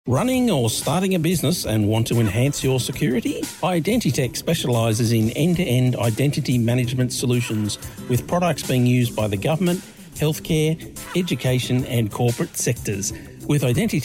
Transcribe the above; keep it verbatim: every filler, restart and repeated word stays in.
Running or starting a business and want to enhance your security? Identitech specialises in end-to-end identity management solutions with products being used by the government, healthcare, education and corporate sectors. With Identitech,